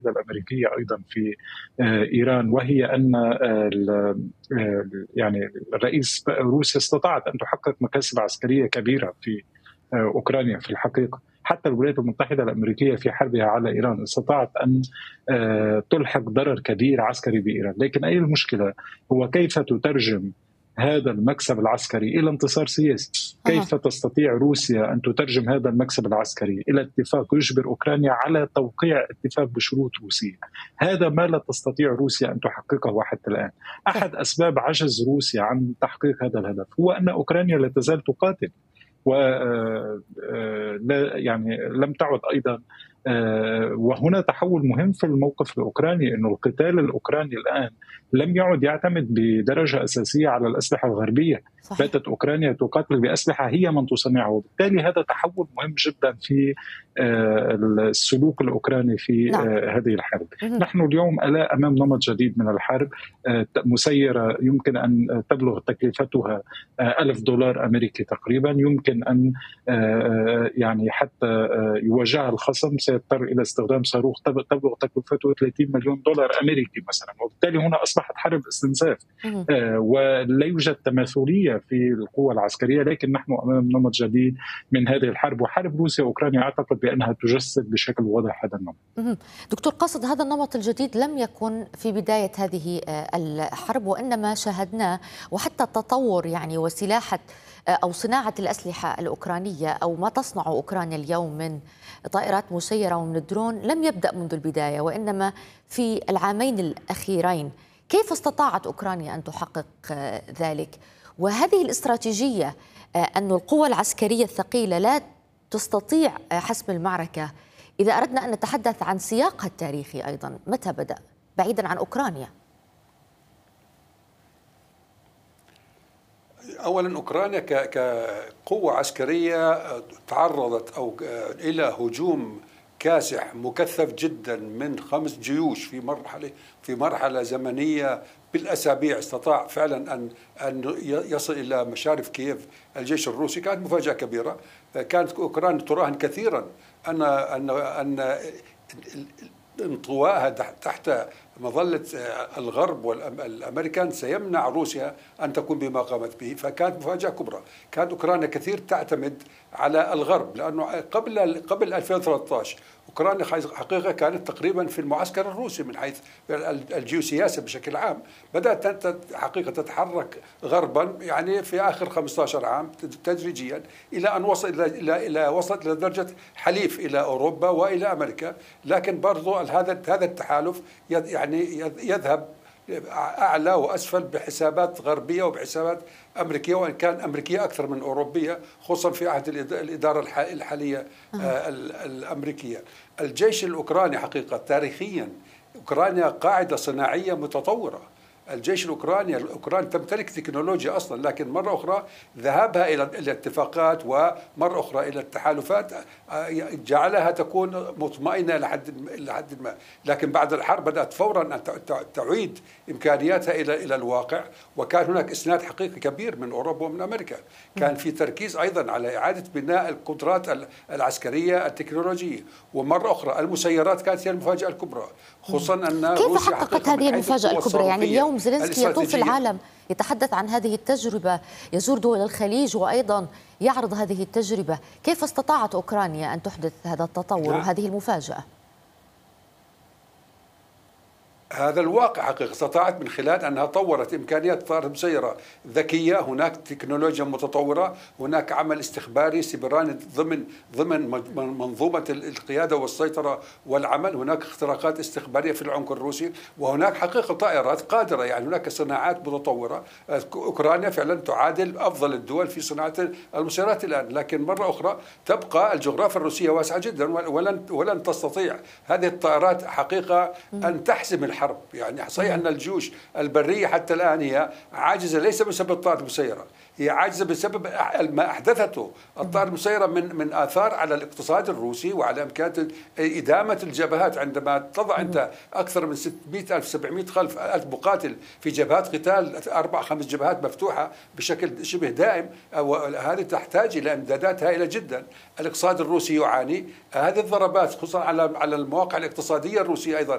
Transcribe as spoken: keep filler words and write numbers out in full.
الأمريكية أيضا في إيران، وهي أن يعني الرئيس روسيا استطاعت أن تحقق مكاسب عسكرية كبيرة في أوكرانيا. في الحقيقة حتى الولايات المتحدة الأمريكية في حربها على إيران استطاعت أن تلحق ضرر كبير عسكري بإيران، لكن أي المشكلة هو كيف تترجم هذا المكسب العسكري إلى انتصار سياسي. كيف تستطيع روسيا أن تترجم هذا المكسب العسكري إلى اتفاق يجبر أوكرانيا على توقيع اتفاق بشروط روسية؟ هذا ما لا تستطيع روسيا أن تحققه حتى الآن. أحد أسباب عجز روسيا عن تحقيق هذا الهدف هو أن أوكرانيا لا تزال تقاتل، و يعني لم تعد أيضا. وهنا تحول مهم في الموقف الأوكراني، أنه القتال الأوكراني الآن لم يعد يعتمد بدرجة أساسية على الأسلحة الغربية. باتت أوكرانيا تقاتل بأسلحة هي من تصنعها، وبالتالي هذا تحول مهم جدا في السلوك الأوكراني في نعم. هذه الحرب. نحن اليوم أمام نمط جديد من الحرب، مسيرة يمكن أن تبلغ تكلفتها ألف دولار أمريكي تقريبا، يمكن أن يعني حتى يواجهها الخصم سيضطر إلى استخدام صاروخ تبلغ تكلفته ثلاثين مليون دولار أمريكي مثلا، وبالتالي هنا أصبحت حرب استنزاف ولا يوجد تماثلية في القوة العسكرية، لكن نحن أمام نمط جديد من هذه الحرب. وحرب روسيا وأوكرانيا أعتقد بأنها تجسد بشكل واضح هذا النمط. دكتور قاصد، هذا النمط الجديد لم يكن في بداية هذه الحرب، وإنما شاهدناه وحتى التطور يعني وسلاحة أو صناعة الأسلحة الأوكرانية أو ما تصنع أوكرانيا اليوم من طائرات مسيرة ومن الدرون لم يبدأ منذ البداية، وإنما في العامين الأخيرين. كيف استطاعت أوكرانيا أن تحقق ذلك؟ وهذه الاستراتيجية أن القوى العسكرية الثقيلة لا تستطيع حسم المعركة، إذا أردنا أن نتحدث عن سياقها التاريخي أيضا، متى بدأ بعيدا عن أوكرانيا؟ أولا أوكرانيا كقوة عسكرية تعرضت أو إلى هجوم كاسح مكثف جدا من خمس جيوش في مرحلة في مرحلة زمنية بالأسابيع. استطاع فعلا أن أن يصل إلى مشارف كييف الجيش الروسي. كانت مفاجأة كبيرة. كانت أوكرانيا تراهن كثيرا أن أن أن انطوائها تحت مظلة الغرب والأمريكان سيمنع روسيا أن تكون بما قامت به، فكانت مفاجأة كبرى. كانت أوكرانيا كثير تعتمد على الغرب، لأنه قبل قبل ألفين وثلاثة عشر أوكرانيا حقيقة كانت تقريبا في المعسكر الروسي من حيث الجيوسياسة بشكل عام. بدأت حقيقة تتحرك غربا يعني في آخر خمسة عشر عام تدريجيا إلى أن وصل إلى إلى وصلت إلى درجة حليف إلى أوروبا وإلى أمريكا. لكن برضو هذا هذا التحالف يعني يذهب أعلى وأسفل بحسابات غربية وبحسابات أمريكية، وإن كان أمريكية أكثر من أوروبية، خصوصا في عهد الإدارة الحالية الأمريكية. الجيش الأوكراني حقيقة تاريخيا أوكرانيا قاعدة صناعية متطورة. الجيش الأوكراني الأوكراني تمتلك تكنولوجيا أصلا، لكن مرة أخرى ذهابها إلى الاتفاقات ومرة أخرى إلى التحالفات جعلها تكون مطمئنة لحد لحد ما. لكن بعد الحرب بدأت فورا أن تعيد إمكانياتها إلى إلى الواقع، وكان هناك إسناد حقيقي كبير من أوروبا ومن أمريكا. كان في تركيز أيضا على إعادة بناء القدرات العسكرية التكنولوجية. ومرة أخرى المسيرات كانت هي المفاجأة الكبرى، خصوصا أن كيف حققت هذه المفاجأة الكبرى؟ يعني اليوم زيلينسكي يطوف العالم يتحدث عن هذه التجربة، يزور دول الخليج وأيضا يعرض هذه التجربة. كيف استطاعت أوكرانيا أن تحدث هذا التطور وهذه المفاجأة؟ هذا الواقع حقيقة استطاعت من خلال أنها طورت إمكانيات طائرة مسيرة ذكية. هناك تكنولوجيا متطورة، هناك عمل استخباري سيبراني ضمن ضمن منظومة القيادة والسيطرة والعمل، هناك اختراقات استخبارية في العمق الروسي، وهناك حقيقة طائرات قادرة. يعني هناك صناعات متطورة. أوكرانيا فعلا تعادل أفضل الدول في صناعة المسيرات الآن، لكن مرة أخرى تبقى الجغرافيا الروسية واسعة جدا، ولن ولن تستطيع هذه الطائرات حقيقة أن تحسم الحرب. يعني صحيح أن الجيوش البرية حتى الآن هي عاجزة، ليس بسبب الطائرات المسيرة، هي عاجزة بسبب ما أحدثته الطائرة المسيرة من من آثار على الاقتصاد الروسي وعلى إمكانية إدامة الجبهات. عندما تضع أنت أكثر من ستمئة ألف سبعمئة ألف مقاتل في جبهات قتال، أربع خمس جبهات مفتوحة بشكل شبه دائم، هذه تحتاج إلى إمدادات هائلة جدا. الاقتصاد الروسي يعاني. هذه الضربات خصوصا على على المواقع الاقتصادية الروسية أيضا